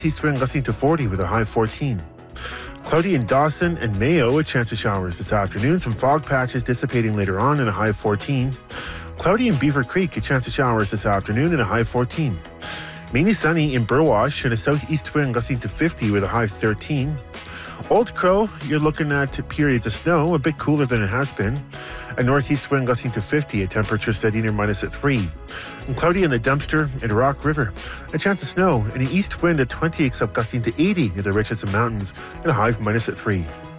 East wind gusting to 40 with a high 14. Cloudy in Dawson and Mayo, a chance of showers this afternoon. Some fog patches dissipating later on and a high 14. Cloudy in Beaver Creek, a chance of showers this afternoon and a high 14. Mainly sunny in Burwash and a southeast wind gusting to 50 with a high 13. Old Crow, you're looking at periods of snow, a bit cooler than it has been. A northeast wind gusting to 50, a temperature steady near minus at 3. And cloudy in the Dempster and Rock River. A chance of snow and an east wind at 20 except gusting to 80 near the Richardson Mountains and a high of minus at 3.